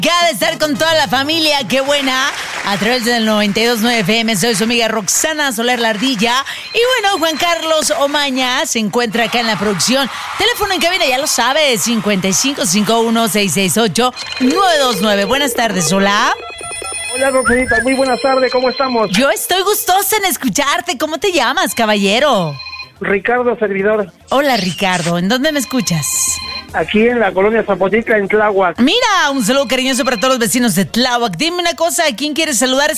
De estar con toda la familia, qué buena, a través del 92.9 FM. Soy su amiga Roxana Soler La Ardilla. Y bueno, Juan Carlos Omaña se encuentra acá en la producción. Teléfono en cabina, ya lo sabes, 5551-668-929. Buenas tardes, hola. Hola, Roxanita, muy buenas tardes, ¿cómo estamos? Yo estoy gustosa en escucharte. ¿Cómo te llamas, caballero? Ricardo, servidor. Hola, Ricardo, ¿en dónde me escuchas? Aquí en la colonia Zapotica, en Tláhuac. Mira, un saludo cariñoso para todos los vecinos de Tláhuac. Dime una cosa, ¿a quién quieres saludar